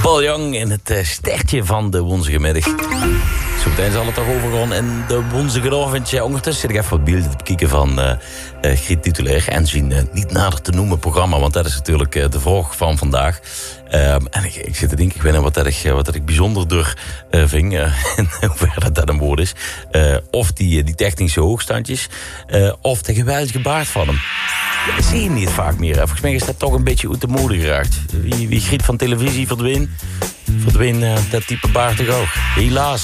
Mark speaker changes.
Speaker 1: Paul Young in het stertje van de woensige middag. Zometeen zal het toch overgaan in de woensige avond. Ondertussen zit ik even wat beelden te bekijken van Griet Titulair en zijn niet nader te noemen programma, want dat is natuurlijk de vraag van vandaag. En ik zit te denken, ik weet niet wat ik bijzonder door ving, in hoeverre dat een woord is. Of die technische hoogstandjes, of de geweldige baard van hem. Dat zie je niet vaak meer. Volgens mij is dat toch een beetje uit de mode geraakt. Wie Griet van televisie verdween dat type baard toch ook. Helaas.